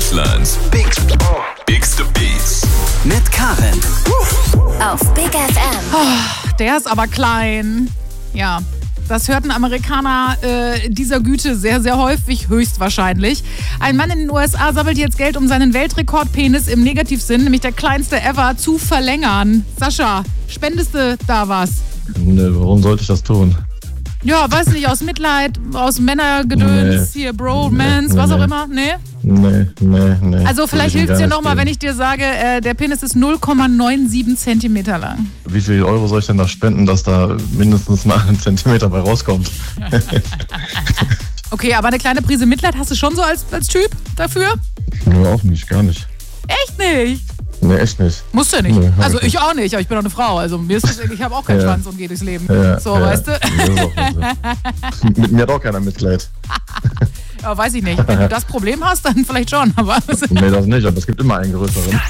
Deutschlands bigste Beats mit Karin. Auf Big FM. Der ist aber klein. Ja, das hört ein Amerikaner dieser Güte sehr, sehr häufig, höchstwahrscheinlich. Ein Mann in den USA sammelt jetzt Geld, um seinen Weltrekordpenis im Negativsinn, nämlich der kleinste ever, zu verlängern. Sascha, spendest du da was? Ne, warum sollte ich das tun? Ja, weiß nicht, aus Mitleid, aus Männergedöns, hier Bromance, was auch immer, ne? Nee. Also vielleicht hilft es dir nochmal, wenn ich dir sage, der Penis ist 0,97 Zentimeter lang. Wie viel Euro soll ich denn da spenden, dass da mindestens mal 1 Zentimeter bei rauskommt? Okay, aber eine kleine Prise Mitleid hast du schon so als Typ dafür? Nö, auch nicht, gar nicht. Echt nicht? Nee, echt nicht. Musst du nicht. Nee, Also ich auch nicht, aber ich bin doch eine Frau. Also mir ist das, ich habe auch keinen Schwanz und gehe durchs Leben. So, weißt du? Mit mir hat auch keiner Mitleid. Ja, weiß ich nicht. Wenn du das Problem hast, dann vielleicht schon. Aber Nee, das nicht, aber es gibt immer einen größeren.